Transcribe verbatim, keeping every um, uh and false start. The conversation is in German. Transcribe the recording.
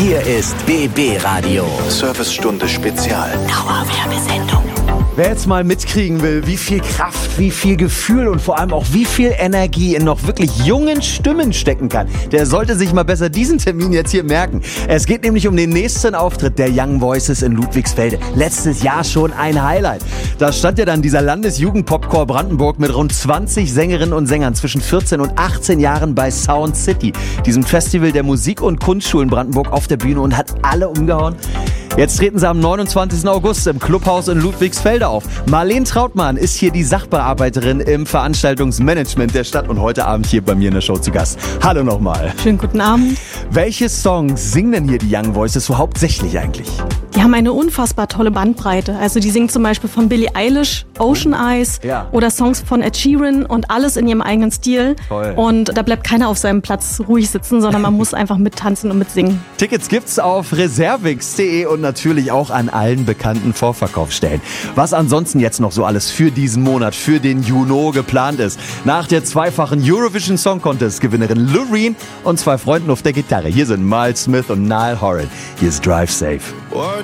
Hier ist B B Radio. Servicestunde Spezial. Dauerwerbesendung. Wer jetzt mal mitkriegen will, wie viel Kraft, wie viel Gefühl und vor allem auch wie viel Energie in noch wirklich jungen Stimmen stecken kann, der sollte sich mal besser diesen Termin jetzt hier merken. Es geht nämlich um den nächsten Auftritt der Young Voices in Ludwigsfelde. Letztes Jahr schon ein Highlight. Da stand ja dann dieser Landesjugendpopchor Brandenburg mit rund zwanzig Sängerinnen und Sängern zwischen vierzehn und achtzehn Jahren bei Sound City, diesem Festival der Musik- und Kunstschulen Brandenburg, auf der Bühne und hat alle umgehauen. Jetzt treten sie am neunundzwanzigsten August im Clubhaus in Ludwigsfelde auf. Marlene Trautmann ist hier die Sachbearbeiterin im Veranstaltungsmanagement der Stadt und heute Abend hier bei mir in der Show zu Gast. Hallo nochmal. Schönen guten Abend. Welche Songs singen denn hier die Young Voices so hauptsächlich eigentlich? Die haben eine unfassbar tolle Bandbreite. Also die singen zum Beispiel von Billie Eilish, Ocean Eyes Ja. oder Songs von Ed Sheeran und alles in ihrem eigenen Stil. Toll. Und da bleibt keiner auf seinem Platz ruhig sitzen, sondern man muss einfach mittanzen und mitsingen. Tickets gibt's auf reservix punkt de und natürlich auch an allen bekannten Vorverkaufsstellen. Was ansonsten jetzt noch so alles für diesen Monat, für den Juni geplant ist. Nach der zweifachen Eurovision Song Contest Gewinnerin Loreen und zwei Freunden auf der Gitarre. Hier sind Miles Smith und Niall Horan. Hier ist Drive Safe.